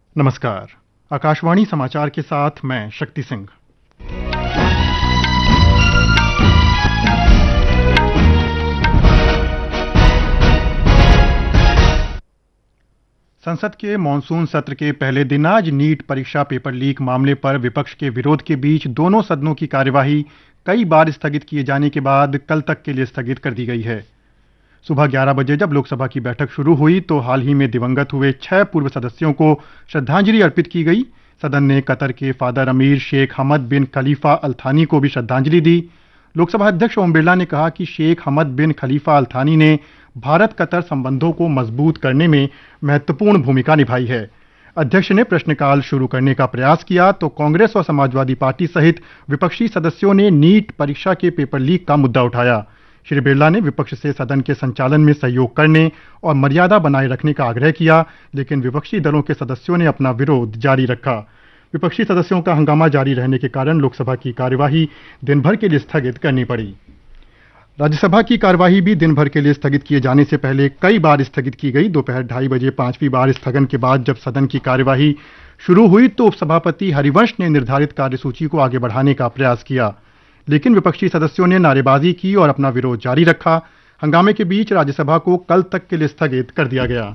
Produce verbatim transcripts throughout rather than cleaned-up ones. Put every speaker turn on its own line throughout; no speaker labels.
नमस्कार। आकाशवाणी समाचार के साथ मैं शक्ति सिंह। संसद के मॉनसून सत्र के पहले दिन आज नीट परीक्षा पेपर लीक मामले पर विपक्ष के विरोध के बीच दोनों सदनों की कार्यवाही कई बार स्थगित किए जाने के बाद कल तक के लिए स्थगित कर दी गई है। सुबह ग्यारह बजे जब लोकसभा की बैठक शुरू हुई तो हाल ही में दिवंगत हुए छह पूर्व सदस्यों को श्रद्धांजलि अर्पित की गई। सदन ने कतर के फादर अमीर शेख हमद बिन खलीफा अल थानी को भी श्रद्धांजलि दी। लोकसभा अध्यक्ष ओम बिरला ने कहा कि शेख हमद बिन खलीफा अल थानी ने भारत कतर संबंधों को मजबूत करने में महत्वपूर्ण भूमिका निभाई है। अध्यक्ष ने प्रश्नकाल शुरू करने का प्रयास किया तो कांग्रेस और समाजवादी पार्टी सहित विपक्षी सदस्यों ने नीट परीक्षा के पेपर लीक का मुद्दा उठाया। श्री बिरला ने विपक्ष से सदन के संचालन में सहयोग करने और मर्यादा बनाए रखने का आग्रह किया, लेकिन विपक्षी दलों के सदस्यों ने अपना विरोध जारी रखा। विपक्षी सदस्यों का हंगामा जारी रहने के कारण लोकसभा की कार्यवाही दिन भर के लिए स्थगित करनी पड़ी। राज्यसभा की कार्यवाही भी दिन भर के लिए स्थगित किए जाने से पहले कई बार स्थगित की गई। दोपहर ढाई बजे पांचवी बार स्थगन के बाद जब सदन की कार्यवाही शुरू हुई तो उपसभापति हरिवंश ने निर्धारित कार्यसूची को आगे बढ़ाने का प्रयास किया, लेकिन विपक्षी सदस्यों ने नारेबाजी की और अपना विरोध जारी रखा। हंगामे के बीच राज्यसभा को कल तक के लिए स्थगित कर दिया गया।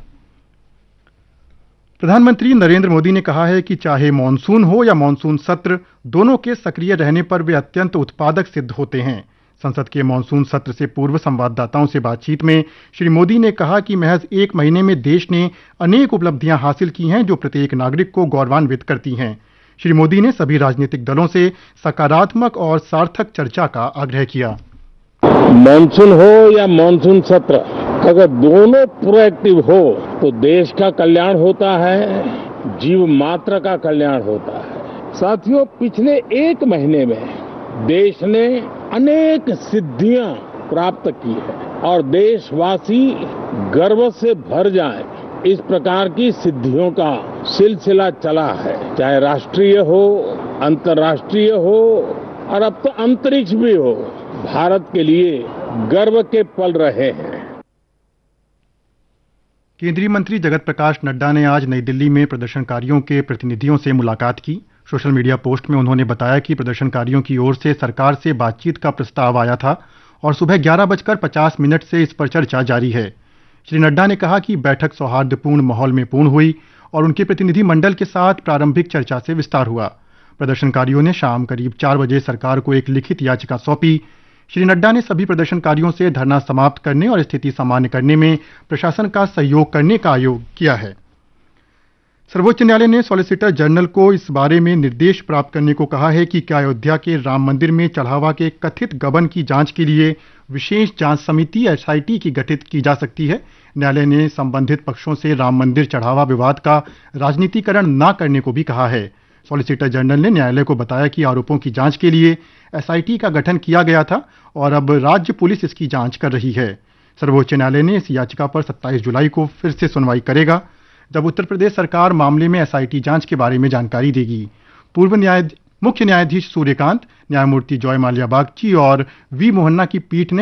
प्रधानमंत्री नरेंद्र मोदी ने कहा है कि चाहे मॉनसून हो या मॉनसून सत्र, दोनों के सक्रिय रहने पर वे अत्यंत उत्पादक सिद्ध होते हैं। संसद के मॉनसून सत्र से पूर्व संवाददाताओं से बातचीत में श्री मोदी ने कहा कि महज एक महीने में देश ने अनेक उपलब्धियां हासिल की हैं जो प्रत्येक नागरिक को गौरवान्वित करती हैं। श्री मोदी ने सभी राजनीतिक दलों से सकारात्मक और सार्थक चर्चा का आग्रह किया।
मॉनसून हो या मॉनसून सत्र, अगर दोनों प्रोएक्टिव हो तो देश का कल्याण होता है, जीव मात्र का कल्याण होता है। साथियों, पिछले एक महीने में देश ने अनेक सिद्धियां प्राप्त की है और देशवासी गर्व से भर जाएं, इस प्रकार की सिद्धियों का सिलसिला चला है। चाहे राष्ट्रीय हो, अंतर्राष्ट्रीय हो और अब तो अंतरिक्ष भी हो, भारत के लिए गर्व के पल रहे हैं।
केंद्रीय मंत्री जगत प्रकाश नड्डा ने आज नई दिल्ली में प्रदर्शनकारियों के प्रतिनिधियों से मुलाकात की। सोशल मीडिया पोस्ट में उन्होंने बताया कि प्रदर्शनकारियों की ओर से सरकार से बातचीत का प्रस्ताव आया था और सुबह ग्यारह बजकर पचास मिनट से इस पर चर्चा जारी है। श्री नड्डा ने कहा कि बैठक सौहार्दपूर्ण माहौल में पूर्ण हुई और उनके प्रतिनिधि मंडल के साथ प्रारंभिक चर्चा से विस्तार हुआ। प्रदर्शनकारियों ने शाम करीब चार बजे सरकार को एक लिखित याचिका सौंपी। श्री नड्डा ने सभी प्रदर्शनकारियों से धरना समाप्त करने और स्थिति सामान्य करने में प्रशासन का सहयोग करने का आह्वान किया है। सर्वोच्च न्यायालय ने सॉलिसिटर जनरल को इस बारे में निर्देश प्राप्त करने को कहा है कि क्या अयोध्या के राम मंदिर में चढ़ावा के कथित गबन की जांच के लिए विशेष जांच समिति एस आई टी की गठित की जा सकती है। न्यायालय ने संबंधित पक्षों से राम मंदिर चढ़ावा विवाद का राजनीतिकरण न करने को भी कहा है। सॉलिसिटर जनरल ने न्यायालय को बताया कि आरोपों की जांच के लिए एस आई टी का गठन किया गया था और अब राज्य पुलिस इसकी जांच कर रही है। सर्वोच्च न्यायालय ने इस याचिका पर सत्ताईस जुलाई को फिर से सुनवाई करेगा, जब उत्तर प्रदेश सरकार मामले में एस आई टी जांच के बारे में जानकारी देगी। पूर्व न्यायाधीश मुख्य न्यायाधीश सूर्यकांत, न्यायमूर्ति जॉय माल्या बागची और वी मोहन्ना की पीठ ने